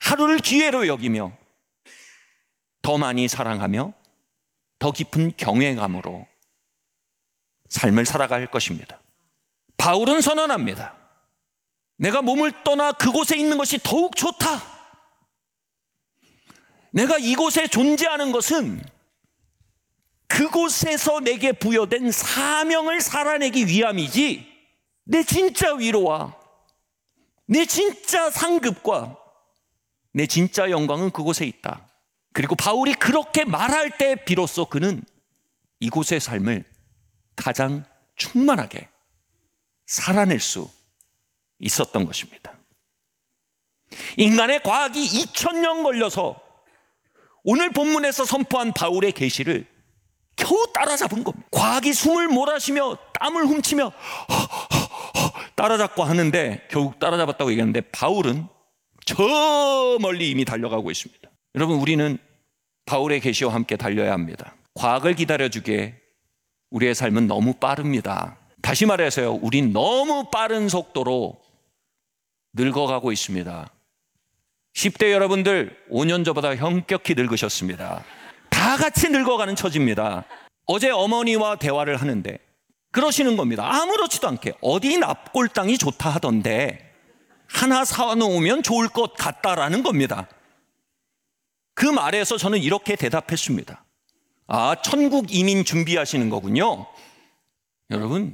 하루를 기회로 여기며 더 많이 사랑하며 더 깊은 경외감으로 삶을 살아갈 것입니다. 바울은 선언합니다. 내가 몸을 떠나 그곳에 있는 것이 더욱 좋다. 내가 이곳에 존재하는 것은 그곳에서 내게 부여된 사명을 살아내기 위함이지, 내 진짜 위로와 내 진짜 상급과 내 진짜 영광은 그곳에 있다. 그리고 바울이 그렇게 말할 때 비로소 그는 이곳의 삶을 가장 충만하게 살아낼 수 있었던 것입니다. 인간의 과학이 2000년 걸려서 오늘 본문에서 선포한 바울의 계시를 겨우 따라잡은 겁니다. 과학이 숨을 몰아쉬며 땀을 훔치며 따라잡고 하는데 결국 따라잡았다고 얘기하는데, 바울은 저 멀리 이미 달려가고 있습니다. 여러분, 우리는 바울의 계시와 함께 달려야 합니다. 과학을 기다려주기에 우리의 삶은 너무 빠릅니다. 다시 말해서요, 우린 너무 빠른 속도로 늙어가고 있습니다. 10대 여러분들 5년 전보다 현격히 늙으셨습니다. 다 같이 늙어가는 처지입니다. 어제 어머니와 대화를 하는데 그러시는 겁니다. 아무렇지도 않게 어디 납골당이 좋다 하던데 하나 사놓으면 좋을 것 같다라는 겁니다. 그 말에서 저는 이렇게 대답했습니다. 아, 천국 이민 준비하시는 거군요. 여러분,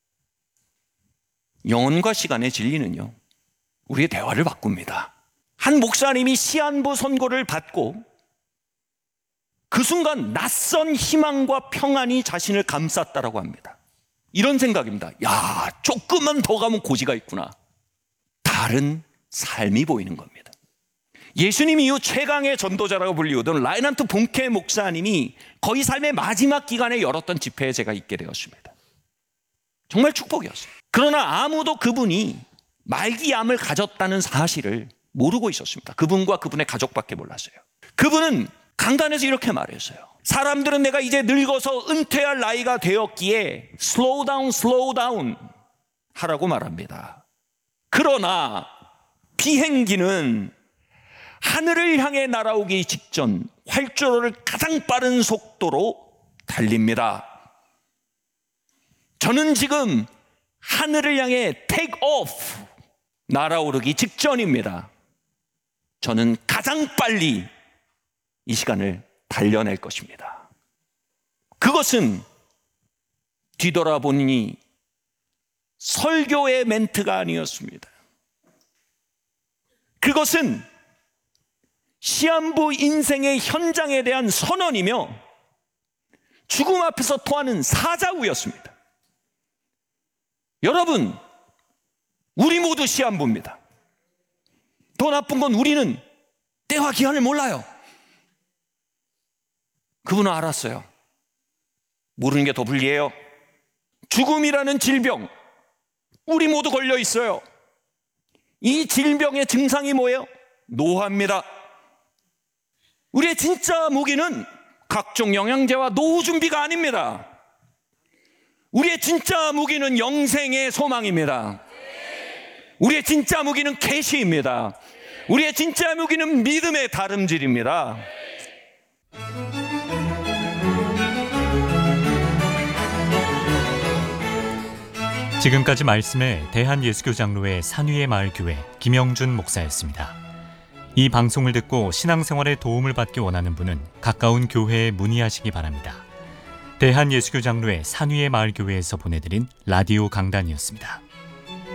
영혼과 시간의 진리는요, 우리의 대화를 바꿉니다. 한 목사님이 시한부 선고를 받고 그 순간 낯선 희망과 평안이 자신을 감쌌다라고 합니다. 이런 생각입니다. 야, 조금만 더 가면 고지가 있구나. 다른 삶이 보이는 겁니다. 예수님 이후 최강의 전도자라고 불리우던 라인한트 본케 목사님이 거의 삶의 마지막 기간에 열었던 집회에 제가 있게 되었습니다. 정말 축복이었어요. 그러나 아무도 그분이 말기암을 가졌다는 사실을 모르고 있었습니다. 그분과 그분의 가족밖에 몰랐어요. 그분은 강단에서 이렇게 말했어요. 사람들은 내가 이제 늙어서 은퇴할 나이가 되었기에 slow down 하라고 말합니다. 그러나 비행기는 하늘을 향해 날아오기 직전 활주로를 가장 빠른 속도로 달립니다. 저는 지금 하늘을 향해 take off, 날아오르기 직전입니다. 저는 가장 빨리 이 시간을 달려낼 것입니다. 그것은 뒤돌아보니 설교의 멘트가 아니었습니다. 그것은 시한부 인생의 현장에 대한 선언이며 죽음 앞에서 토하는 사자우였습니다. 여러분, 우리 모두 시한부입니다. 더 나쁜 건 우리는 때와 기한을 몰라요. 그분은 알았어요. 모르는 게 더 불리해요. 죽음이라는 질병, 우리 모두 걸려 있어요. 이 질병의 증상이 뭐예요? 노화입니다. 우리의 진짜 무기는 각종 영양제와 노후 준비가 아닙니다. 우리의 진짜 무기는 영생의 소망입니다. 우리의 진짜 무기는 계시입니다. 우리의 진짜 무기는 믿음의 다름질입니다. 지금까지 말씀에 대한예수교 장로회 산위의 마을교회 김영준 목사였습니다. 이 방송을 듣고 신앙생활에 도움을 받기 원하는 분은 가까운 교회에 문의하시기 바랍니다. 대한예수교 장로회 산위의 마을교회에서 보내드린 라디오 강단이었습니다.